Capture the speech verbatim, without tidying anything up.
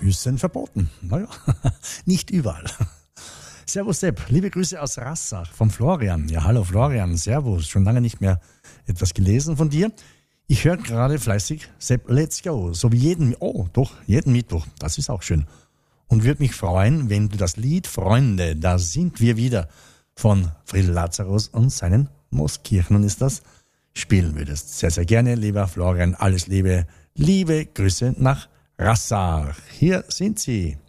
Füßen verboten. Naja, nicht überall. Servus Sepp, liebe Grüße aus Rassach vom Florian. Ja, hallo Florian, servus, schon lange nicht mehr etwas gelesen von dir. Ich höre gerade fleißig Sepp, let's go, so wie jeden, oh doch, jeden Mittwoch, das ist auch schön. Und würde mich freuen, wenn du das Lied Freunde, da sind wir wieder, von Friedel Lazarus und seinen Mooskirchen ist das, spielen würdest. Sehr, sehr gerne, lieber Florian, alles Liebe, liebe Grüße nach Rassach. Hier sind sie.